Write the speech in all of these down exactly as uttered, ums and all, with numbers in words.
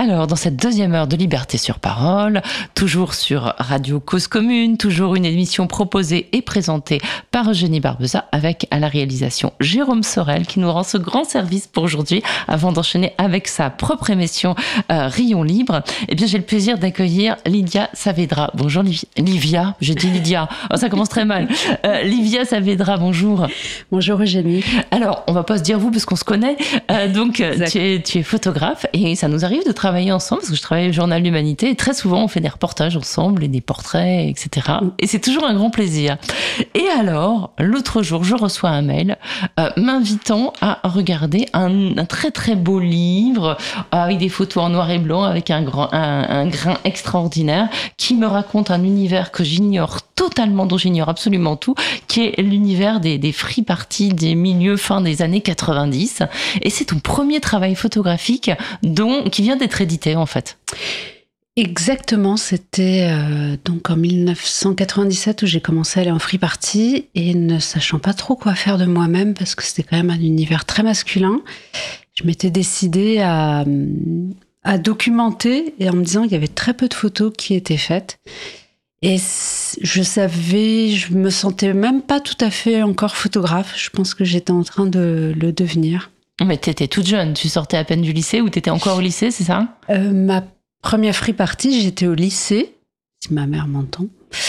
Alors, dans cette deuxième heure de Liberté sur Parole, toujours sur Radio Cause Commune, toujours une émission proposée et présentée par Eugénie Barbeza avec à la réalisation Jérôme Sorel qui nous rend ce grand service pour aujourd'hui avant d'enchaîner avec sa propre émission euh, Rayon Libre. Eh bien, j'ai le plaisir d'accueillir Lydia Saavedra. Bonjour Livia, j'ai dit Lydia, oh, ça commence très mal. Euh, Livia Saavedra, bonjour. Bonjour Eugénie. Alors, on va pas se dire vous parce qu'on se connaît, euh, donc tu es, tu es photographe et ça nous arrive de travailler ensemble parce que je travaille au Journal d'Humanité et très souvent on fait des reportages ensemble et des portraits, et cetera. Et c'est toujours un grand plaisir. Et alors, l'autre jour, je reçois un mail euh, m'invitant à regarder un, un très très beau livre euh, avec des photos en noir et blanc, avec un, grand, un, un grain extraordinaire qui me raconte un univers que j'ignore totalement, dont j'ignore absolument tout, qui est l'univers des, des free parties des milieux fin des années quatre-vingt-dix. Et c'est ton premier travail photographique dont, qui vient d'être édité en fait. Exactement, c'était euh, donc en dix-neuf cent quatre-vingt-dix-sept où j'ai commencé à aller en free party et ne sachant pas trop quoi faire de moi-même parce que c'était quand même un univers très masculin, je m'étais décidée à, à documenter et en me disant qu'il y avait très peu de photos qui étaient faites. Et je savais, je me sentais même pas tout à fait encore photographe. Je pense que j'étais en train de le devenir. Mais t'étais toute jeune, tu sortais à peine du lycée ou t'étais encore au lycée, c'est ça ? euh, Ma première free party, j'étais au lycée, si ma mère m'entend.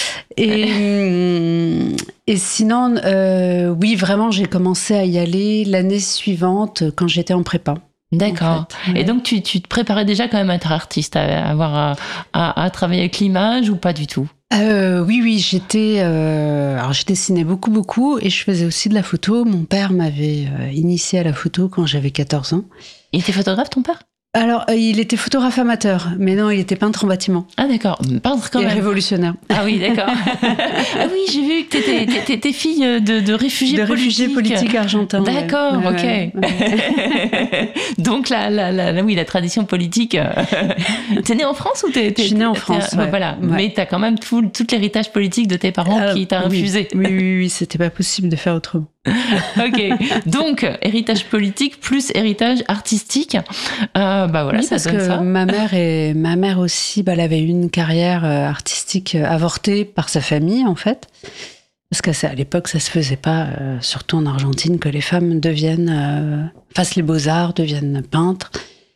Et, et sinon, euh, oui, vraiment, j'ai commencé à y aller l'année suivante quand j'étais en prépa. D'accord. En fait, ouais. Et donc, tu, tu te préparais déjà quand même à être artiste, à, avoir, à, à, à travailler avec l'image ou pas du tout ? Euh, oui, oui, j'étais, euh, alors je dessinais beaucoup, beaucoup et je faisais aussi de la photo. Mon père m'avait euh, initiée à la photo quand j'avais quatorze ans. Il était photographe, ton père ? Alors, euh, il était photographe amateur, mais non, il était peintre en bâtiment. Ah d'accord, peintre quand et même. Révolutionnaire. Ah oui, d'accord. Ah oui, j'ai vu que t'étais, t'étais fille de, de réfugiés de politiques. De réfugiés politiques argentins. D'accord, ouais. ok. Ouais. Donc la, la, la, oui, la tradition politique. T'es née en France ou t'es, t'es Je suis née en France. Ouais. Ouais. Voilà, ouais. Mais t'as quand même tout, tout l'héritage politique de tes parents euh, qui t'a oui. infusé. Oui, oui, oui, c'était pas possible de faire autrement. Ok, donc héritage politique plus héritage artistique, euh, bah voilà, oui, ça parce donne que ça. Ma mère et ma mère aussi, bah, elle avait eu une carrière artistique avortée par sa famille en fait, parce qu'à l'époque ça se faisait pas, euh, surtout en Argentine, que les femmes deviennent euh, fassent les beaux-arts, deviennent peintres.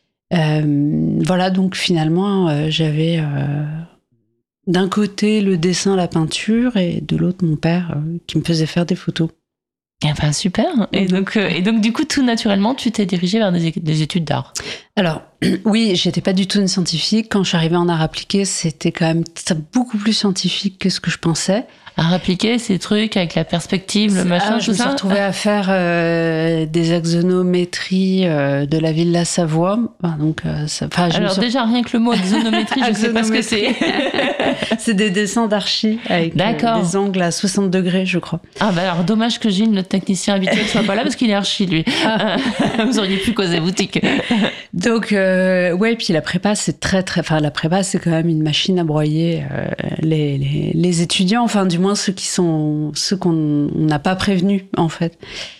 Euh, voilà, donc finalement euh, j'avais euh, d'un côté le dessin, la peinture, et de l'autre mon père euh, qui me faisait faire des photos. Enfin, super. Et donc, euh, et donc, du coup, tout naturellement, tu t'es dirigée vers des, des études d'art. Alors, oui, j'étais pas du tout une scientifique. Quand je suis arrivée en art appliqué, c'était quand même beaucoup plus scientifique que ce que je pensais. Art appliqué, ces trucs avec la perspective, le machin, ah, tout je me ça. suis retrouvée à faire euh, des axonométries euh, de la ville de la Savoie. Enfin, donc, euh, ça, je Alors suis... déjà, rien que le mot axonométrie, je ne sais pas ce que c'est. C'est des dessins d'archi avec euh, des angles à soixante degrés, je crois. Ah bah alors, dommage que Gilles, notre technicien habituel, soit pas là parce qu'il est archi, lui. Ah. Vous auriez pu causer boutique. Donc, euh, ouais, puis la prépa, c'est très, très... Enfin, la prépa, c'est quand même une machine à broyer euh, les, les, les étudiants, enfin, du moins ceux qui sont... ceux qu'on n'a pas prévenus, en fait.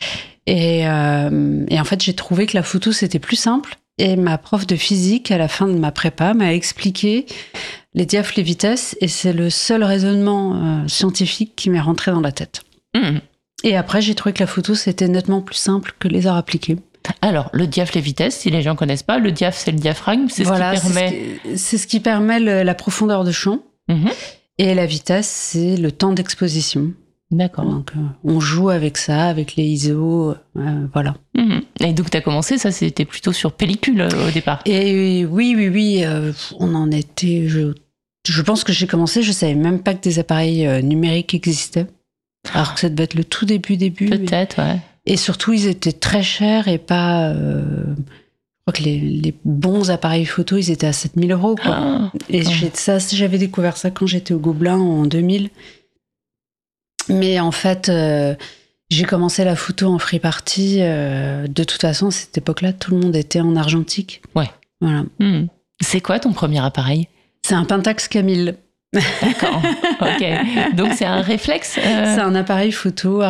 Et, euh, et en fait, j'ai trouvé que la photo, c'était plus simple. Et ma prof de physique, à la fin de ma prépa, m'a expliqué les diaphes, les vitesses, et c'est le seul raisonnement euh, scientifique qui m'est rentré dans la tête. Mmh. Et après, j'ai trouvé que la photo, c'était nettement plus simple que les arts appliqués. Alors, le diaph, les vitesses, si les gens connaissent pas, le diaph, c'est le diaphragme, c'est voilà, ce qui permet... C'est ce qui, c'est ce qui permet le, la profondeur de champ. Mmh. Et la vitesse, c'est le temps d'exposition. D'accord. Donc, euh, on joue avec ça, avec les I S O, euh, voilà. Mmh. Et donc, tu as commencé, ça, c'était plutôt sur pellicule euh, au départ. Et oui, oui, oui, euh, on en était... Je, je pense que j'ai commencé, je savais même pas que des appareils euh, numériques existaient. Alors que ça devait être le tout début, début. Peut-être, ouais. Et surtout, ils étaient très chers et pas... Euh, je crois que les, les bons appareils photo, ils étaient à sept mille euros, quoi. Ah, et ah. J'ai, ça, j'avais découvert ça quand j'étais au Gobelin en deux mille. Mais en fait, euh, j'ai commencé la photo en free party. Euh, de toute façon, à cette époque-là, tout le monde était en argentique. Ouais. Voilà. Mmh. C'est quoi ton premier appareil ? C'est un Pentax Camille. D'accord. Ok. Donc c'est un réflexe. Euh... C'est un appareil photo